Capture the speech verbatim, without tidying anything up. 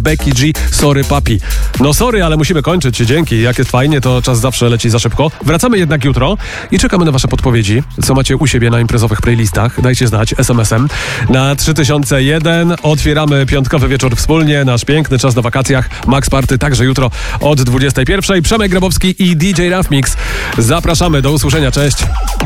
Becky G, Sorry Papi. No sorry, ale musimy kończyć. Dzięki, jak jest fajnie, to czas zawsze leci za szybko. Wracamy jednak jutro i czekamy na wasze podpowiedzi, co macie u siebie na imprezowych playlistach. Dajcie znać es em esem na trzy tysiące jeden. Otwieramy piątkowy wieczór wspólnie, nasz piękny czas na wakacjach. Max Party także jutro od dwudziestej pierwszej. Przemek Grabowski i D J Raf Mix. Zapraszamy, do usłyszenia, cześć.